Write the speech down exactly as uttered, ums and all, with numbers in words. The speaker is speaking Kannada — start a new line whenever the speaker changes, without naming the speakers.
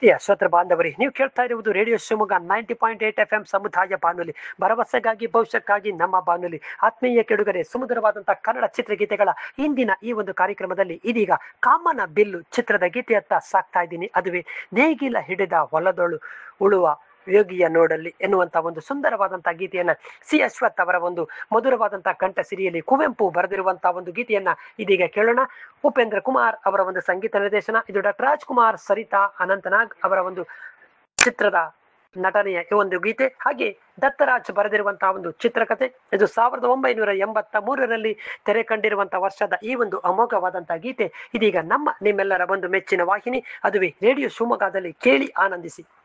ಪ್ರೀತಿಯ ಶ್ರೋತೃ ಬಾಂಧವರೇ, ನೀವು ಕೇಳ್ತಾ ಇರುವುದು radio Shivamogga ninety point eight F M ಸಮುದಾಯ ಬಾನುಲಿ, ಭರವಸೆಗಾಗಿ ಭವಿಷ್ಯಕ್ಕಾಗಿ ನಮ್ಮ ಬಾನುಲಿ. ಆತ್ಮೀಯ ಕೆಡುಗರೆ, ಸುಮಧುರವಾದಂತಹ ಕನ್ನಡ ಚಿತ್ರಗೀತೆಗಳ ಇಂದಿನ ಈ ಒಂದು ಕಾರ್ಯಕ್ರಮದಲ್ಲಿ ಇದೀಗ ಕಾಮನ ಬಿಲ್ಲು ಚಿತ್ರದ ಗೀತೆಯತ್ತ ಸಾಕ್ತಾ ಇದ್ದೀನಿ. ಅದುವೇ ನೇಗಿಲ ಹಿಡಿದ ಹೊಲದೊಳು ಉಳುವ ಯೋಗಿಯ ನೋಡಲ್ಲಿ ಎನ್ನುವಂತಹ ಒಂದು ಸುಂದರವಾದಂತಹ ಗೀತೆಯನ್ನ ಸಿ ಅಶ್ವಥ್ ಅವರ ಒಂದು ಮಧುರವಾದಂತಹ ಕಂಠ ಸಿರಿಯಲ್ಲಿ ಕುವೆಂಪು ಬರೆದಿರುವಂತಹ ಒಂದು ಗೀತೆಯನ್ನ ಇದೀಗ ಕೇಳೋಣ. ಉಪೇಂದ್ರ ಕುಮಾರ್ ಅವರ ಒಂದು ಸಂಗೀತ ನಿರ್ದೇಶನ. ಇದು ಡಾಕ್ಟರ್ ರಾಜ್ಕುಮಾರ್, ಸರಿತಾ ಅನಂತನಾಗ್ ಅವರ ಒಂದು ಚಿತ್ರದ ನಟನೆಯ ಈ ಒಂದು ಗೀತೆ. ಹಾಗೆ ದತ್ತರಾಜ್ ಬರೆದಿರುವಂತಹ ಒಂದು ಚಿತ್ರಕಥೆ. ಇದು ಸಾವಿರದ ಒಂಬೈನೂರ ಎಂಬತ್ತ ಮೂರರಲ್ಲಿ ತೆರೆ ಕಂಡಿರುವಂತಹ ವರ್ಷದ ಈ ಒಂದು ಅಮೋಘವಾದಂತಹ ಗೀತೆ ಇದೀಗ ನಮ್ಮ ನಿಮ್ಮೆಲ್ಲರ ಒಂದು ಮೆಚ್ಚಿನ ವಾಹಿನಿ, ಅದುವೇ ರೇಡಿಯೋ ಶಿವಮೊಗ್ಗದಲ್ಲಿ ಕೇಳಿ ಆನಂದಿಸಿ.